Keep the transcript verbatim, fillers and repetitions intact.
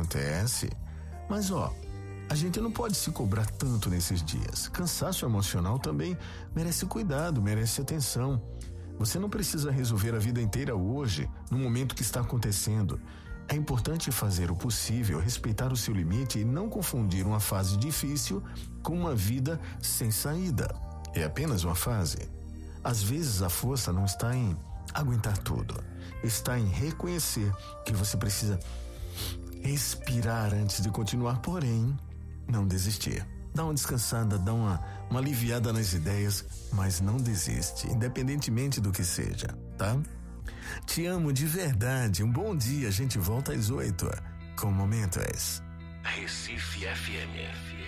acontece. Mas ó, a gente não pode se cobrar tanto nesses dias. Cansaço emocional também merece cuidado, merece atenção. Você não precisa resolver a vida inteira hoje, no momento que está acontecendo. É importante fazer o possível, respeitar o seu limite e não confundir uma fase difícil com uma vida sem saída. É apenas uma fase. Às vezes a força não está em aguentar tudo, está em reconhecer que você precisa respirar antes de continuar, porém, não desistir. Dá uma descansada, dá uma, uma aliviada nas ideias, mas não desiste, independentemente do que seja, tá? Te amo de verdade, um bom dia, a gente volta às oito com Momentos. Recife F M.